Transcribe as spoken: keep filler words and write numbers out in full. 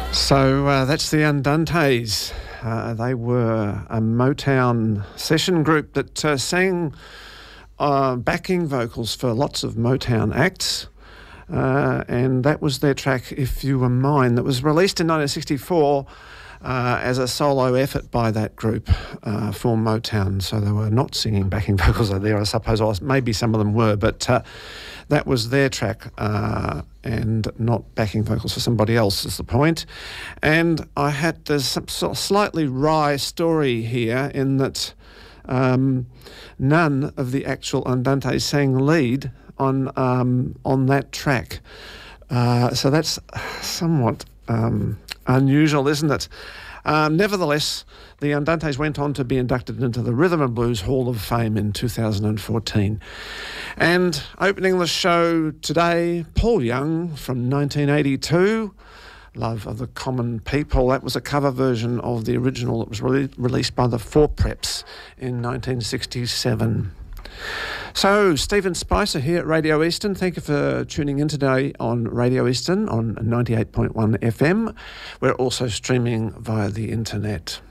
So uh, that's the Andantes. Uh, they were a Motown session group that uh, sang uh, backing vocals for lots of Motown acts. Uh, and that was their track, If You Were Mine, that was released in nineteen sixty-four uh, as a solo effort by that group uh, for Motown. So they were not singing backing vocals there, I suppose, or maybe some of them were, but uh, that was their track uh, and not backing vocals for somebody else is the point. And I had, there's some sort of slightly wry story here in that um, none of the actual Andantes sang lead on um, on that track. Uh, so that's somewhat um, unusual, isn't it? Um, nevertheless, the Andantes went on to be inducted into the Rhythm and Blues Hall of Fame in two thousand fourteen. And opening the show today, Paul Young from nineteen eighty-two, Love of the Common People. That was a cover version of the original that was re- released by the Four Preps in nineteen sixty-seven. So, Stephen Spicer here at Radio Eastern. Thank you for tuning in today on Radio Eastern on ninety-eight point one F M. We're also streaming via the internet.